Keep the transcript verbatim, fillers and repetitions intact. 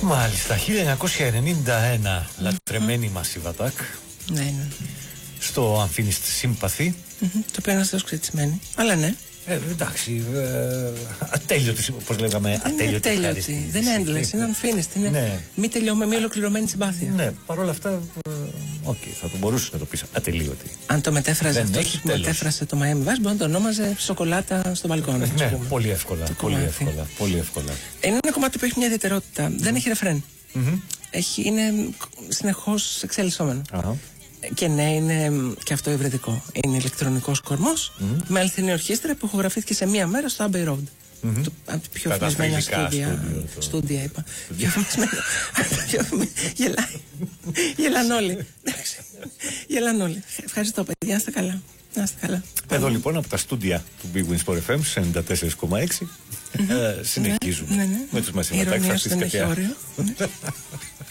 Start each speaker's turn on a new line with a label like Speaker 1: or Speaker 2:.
Speaker 1: Μάλιστα, χίλια εννιακόσια ενενήντα ένα, mm-hmm. λατρεμένη Massive Attack.
Speaker 2: Ναι, ναι.
Speaker 1: Στο Unfinished Sympathy.
Speaker 2: Mm-hmm. Το οποίο είναι αστρός ξετσιμένη. Αλλά ναι.
Speaker 1: Ε, εντάξει, ε, ατέλειωτη, όπως λέγαμε,
Speaker 2: δεν
Speaker 1: ατέλειωτη.
Speaker 2: Είναι ατέλειωτη, δεν είναι endless, είναι unfinished. Είναι
Speaker 1: ναι.
Speaker 2: μη τελειώμε, μη ολοκληρωμένη συμπάθεια.
Speaker 1: Ναι, παρόλα αυτά, οκ, okay, θα το μπορούσε να το πεις ατελείωτη.
Speaker 2: Αν το μετέφραζε αυτός που μετέφρασε το Miami Vice, μπορεί να το ονόμαζε σοκολάτα στο μπαλκόνι.
Speaker 1: Ναι, πολύ εύκολα, πολύ εύκολα, πολύ εύκολα.
Speaker 2: Είναι ένα κομμάτι που έχει μια ιδιαιτερότητα. Mm. Δεν έχει ρεφρέν.
Speaker 1: Mm-hmm.
Speaker 2: Έχει, είναι συνεχώς εξελισσόμενο.
Speaker 1: Uh-huh.
Speaker 2: Και ναι, είναι και αυτό υβριδικό. Είναι ηλεκτρονικός κορμός mm-hmm. με αληθινή ορχήστρα που ηχογραφήθηκε σε μία μέρα στο Abbey Road. Mm-hmm. Το, από τα πιο φημισμένα στούντια. Στούντια, είπα. Πιο φημισμένα. Γελάει. Γελάνε όλοι. Γελάνε όλοι. Ευχαριστώ, παιδιά. Να είστε καλά. Να είστε καλά.
Speaker 1: Εδώ λοιπόν από τα στούντια του Big Wins Sport εφ εμ ενενήντα τέσσερα κόμμα έξι συνεχίζουμε με τους Massive Attack.